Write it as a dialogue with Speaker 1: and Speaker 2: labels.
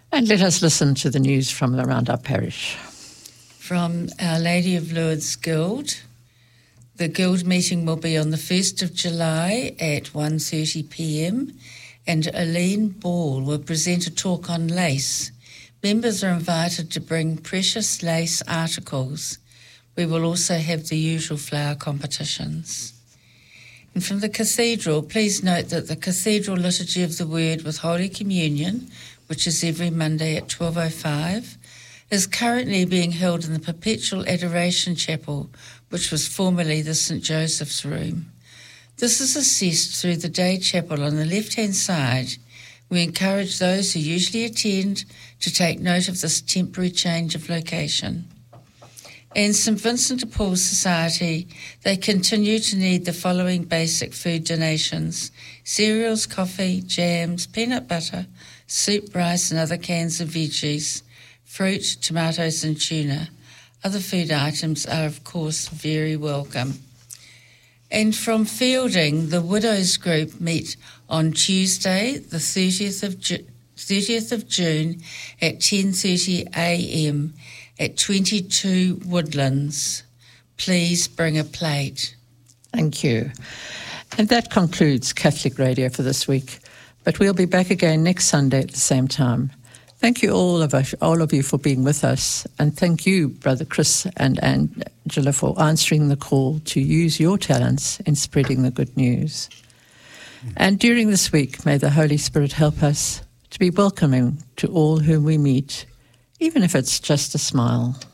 Speaker 1: And let us listen to the news from around our parish.
Speaker 2: From Our Lady of Lourdes Guild. The Guild meeting will be on the 1st of July at 1:30 p.m. and Aline Ball will present a talk on lace. Members are invited to bring precious lace articles. We will also have the usual flower competitions. And from the Cathedral, please note that the Cathedral Liturgy of the Word with Holy Communion, which is every Monday at 12:05, is currently being held in the Perpetual Adoration Chapel, which was formerly the St. Joseph's Room. This is assessed through the day chapel on the left-hand side. We encourage those who usually attend to take note of this temporary change of location. And St. Vincent de Paul Society, they continue to need the following basic food donations: cereals, coffee, jams, peanut butter, soup, rice and other cans of veggies, fruit, tomatoes and tuna. Other food items are, of course, very welcome. And from Fielding, the Widows Group meet on Tuesday, the 30th of June at 10:30 a.m. at 22 Woodlands. Please bring a plate.
Speaker 1: Thank you. And that concludes Catholic Radio for this week. But we'll be back again next Sunday at the same time. Thank you all of you for being with us. And thank you, Brother Chris and Angela, for answering the call to use your talents in spreading the good news. And during this week, may the Holy Spirit help us to be welcoming to all whom we meet, even if it's just a smile.